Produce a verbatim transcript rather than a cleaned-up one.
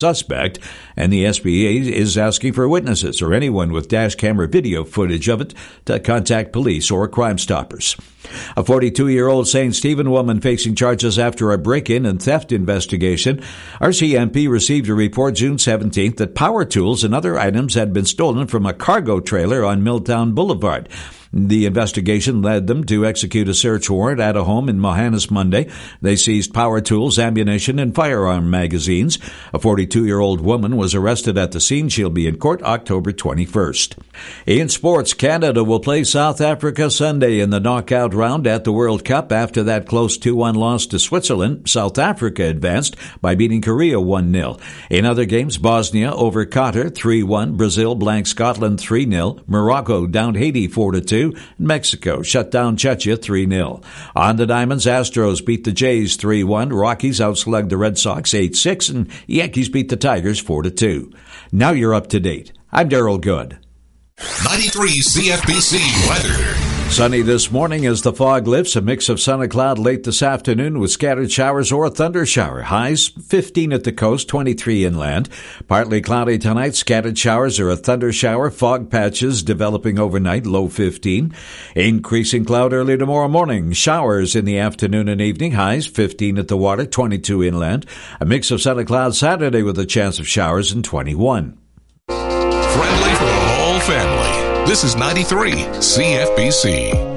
suspect, and the S B A is asking for witnesses or anyone with dash camera video footage of it to contact police or Crime Stoppers. A forty-two-year-old Saint Stephen woman facing charges after a break-in and theft investigation. R C M P received a report June seventeenth that power tools and other items had been stolen from a cargo trailer on Milltown Boulevard. The investigation led them to execute a search warrant at a home in Mohannis Monday. They seized power tools, ammunition, and firearm magazines. A forty-two-year-old woman was arrested at the scene. She'll be in court October twenty-first. In sports, Canada will play South Africa Sunday in the knockout round at the World Cup. After that close two one loss to Switzerland, South Africa advanced by beating Korea one nil. In other games, Bosnia over Qatar three one, Brazil blanked Scotland three nil, Morocco downed Haiti four to two, Mexico shut down Czechia three nil. On the diamonds, Astros beat the Jays three one, Rockies outslugged the Red Sox eight six, and Yankees beat the Tigers four to two. Now you're up to date. I'm Darrell Good. ninety-three C F B C weather. Sunny this morning as the fog lifts. A mix of sun and cloud late this afternoon with scattered showers or a thunder shower. Highs fifteen at the coast, twenty-three inland. Partly cloudy tonight. Scattered showers or a thunder shower. Fog patches developing overnight, low fifteen. Increasing cloud early tomorrow morning. Showers in the afternoon and evening. Highs fifteen at the water, twenty-two inland. A mix of sun and cloud Saturday with a chance of showers and twenty-one. Friendly for the whole family. This is ninety-three C F B C.